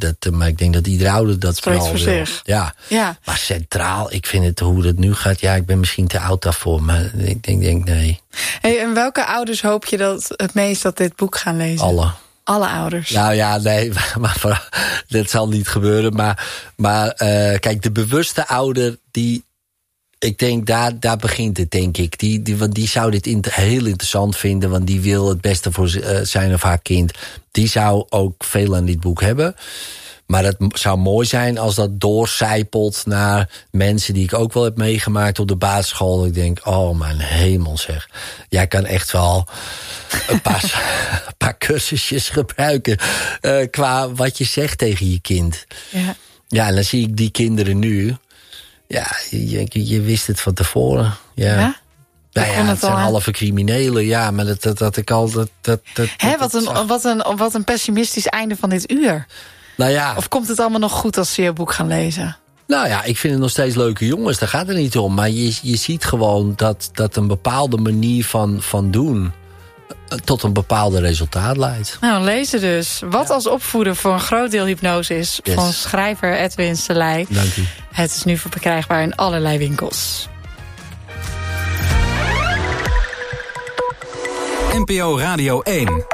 Maar ik denk dat iedere ouder dat spreekt voor wil. zich. Ja. Maar centraal, ik vind het hoe het nu gaat... Ja, ik ben misschien te oud daarvoor, maar ik denk nee. Hey, en welke ouders hoop je het meest dat dit boek gaan lezen? Alle ouders? Nou ja, nee, maar dat zal niet gebeuren. Maar kijk, de bewuste ouder, ik denk, daar begint het, denk ik. Want die zou dit heel interessant vinden... want die wil het beste voor zijn of haar kind. Die zou ook veel aan dit boek hebben. Maar het zou mooi zijn als dat doorcijpelt naar mensen... die ik ook wel heb meegemaakt op de basisschool. Ik denk, oh mijn hemel zeg. Jij kan echt wel een paar cursusjes gebruiken... qua wat je zegt tegen je kind. Ja, en dan zie ik die kinderen nu... Ja, je wist het van tevoren. Ja? Nou ja, het zijn halve criminelen. Ja, maar dat ik al... Wat een pessimistisch einde van dit uur. Nou ja. Of komt het allemaal nog goed als ze je boek gaan lezen? Nou ja, ik vind het nog steeds leuke jongens. Daar gaat het niet om. Maar je ziet gewoon dat een bepaalde manier van doen... tot een bepaalde resultaat leidt. Nou, lezen dus. Wat als opvoeden voor een groot deel hypnose is... van schrijver Edwin Selei. Dank u. Het is nu verkrijgbaar in allerlei winkels. NPO Radio 1.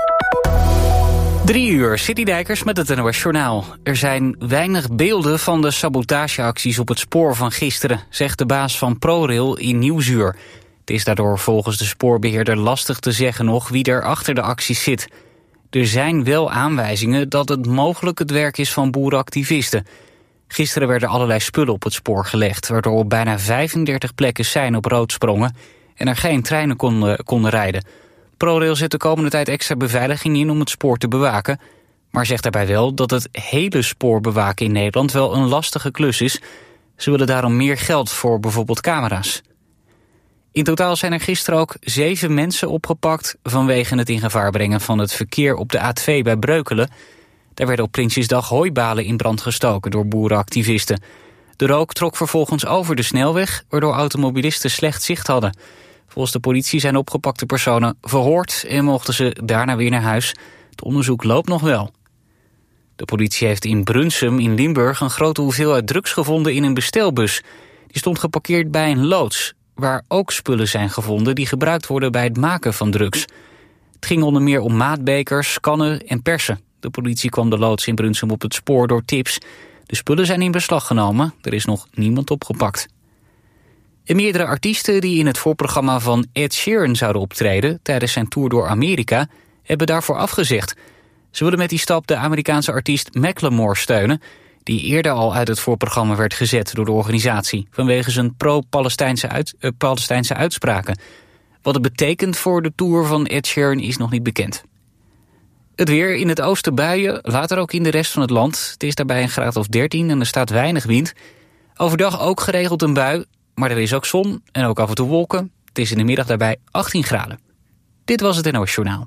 3 uur, City Dijkers met het NOS Journaal. Er zijn weinig beelden van de sabotageacties op het spoor van gisteren... zegt de baas van ProRail in Nieuwsuur. Het is daardoor volgens de spoorbeheerder lastig te zeggen nog wie er achter de acties zit. Er zijn wel aanwijzingen dat het mogelijk het werk is van boerenactivisten. Gisteren werden allerlei spullen op het spoor gelegd... waardoor op bijna 35 plekken seinen op rood sprongen... en er geen treinen konden rijden. ProRail zet de komende tijd extra beveiliging in om het spoor te bewaken... maar zegt daarbij wel dat het hele spoor bewaken in Nederland wel een lastige klus is. Ze willen daarom meer geld voor bijvoorbeeld camera's. In totaal zijn er gisteren ook 7 mensen opgepakt... vanwege het in gevaar brengen van het verkeer op de A2 bij Breukelen. Daar werden op Prinsjesdag hooibalen in brand gestoken door boerenactivisten. De rook trok vervolgens over de snelweg... waardoor automobilisten slecht zicht hadden. Volgens de politie zijn opgepakte personen verhoord... en mochten ze daarna weer naar huis. Het onderzoek loopt nog wel. De politie heeft in Brunsum in Limburg... een grote hoeveelheid drugs gevonden in een bestelbus. Die stond geparkeerd bij een loods... waar ook spullen zijn gevonden die gebruikt worden bij het maken van drugs. Het ging onder meer om maatbekers, kannen en persen. De politie kwam de loods in Brunsum op het spoor door tips. De spullen zijn in beslag genomen, er is nog niemand opgepakt. En meerdere artiesten die in het voorprogramma van Ed Sheeran zouden optreden... tijdens zijn tour door Amerika, hebben daarvoor afgezegd. Ze willen met die stap de Amerikaanse artiest Macklemore steunen... die eerder al uit het voorprogramma werd gezet door de organisatie... vanwege zijn pro-Palestijnse uitspraken. Wat het betekent voor de tour van Ed Sheeran is nog niet bekend. Het weer, in het oosten buien, later ook in de rest van het land. Het is daarbij een graad of 13 en er staat weinig wind. Overdag ook geregeld een bui, maar er is ook zon en ook af en toe wolken. Het is in de middag daarbij 18 graden. Dit was het NOS Journaal.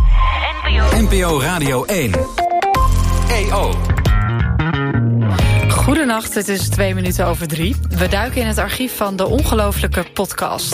NPO Radio 1. EO. Goedenacht, het is 2 minuten over 3. We duiken in het archief van de ongelooflijke podcast.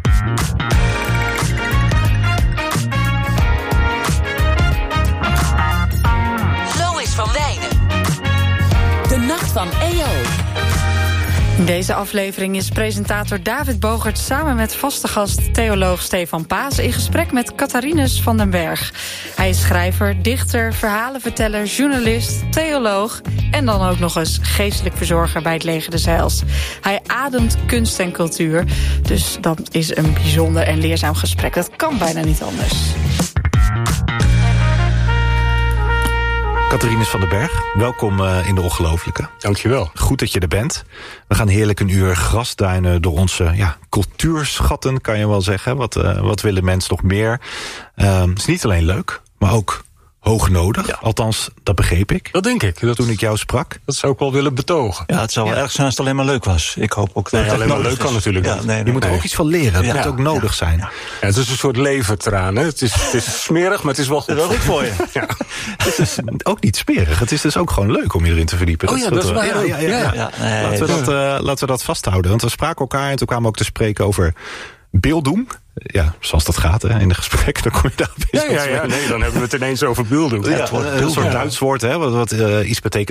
Lois van Wijnen. De nacht van EO. In deze aflevering is presentator David Bogert samen met vaste gast theoloog Stefan Paas in gesprek met Catharinus van den Berg. Hij is schrijver, dichter, verhalenverteller, journalist, theoloog en dan ook nog eens geestelijk verzorger bij het Leger des Heils. Hij ademt kunst en cultuur, dus dat is een bijzonder en leerzaam gesprek. Dat kan bijna niet anders. Catharinus van den Berg, welkom in de Ongelooflijke. Dankjewel. Goed dat je er bent. We gaan heerlijk een uur grasduinen door onze cultuurschatten, kan je wel zeggen. Wat wil de mens nog meer? Het is niet alleen leuk, maar ook hoog nodig. Ja. Althans, dat begreep ik. Dat denk ik. Toen ik jou sprak. Dat zou ik wel willen betogen. Ja, het zou wel erg zijn als het alleen maar leuk was. Ik hoop ook dat het alleen maar leuk kan natuurlijk. Ja, je moet er ook iets van leren. Dat moet ook nodig zijn. Ja, het is een soort levertraan. Hè? Het is smerig, maar het is wel goed. Het is wel goed voor je. Ja. Het is ook niet smerig. Het is dus ook gewoon leuk om je erin te verdiepen. Oh ja, dat is waar. Laten we dat vasthouden. Want we spraken elkaar en toen kwamen we ook te spreken over beelddoen. Ja, zoals dat gaat in de gesprekken, dan kom je daar dan hebben we het ineens over beelddoen. Een soort Duits woord, hè, wat iets betekent.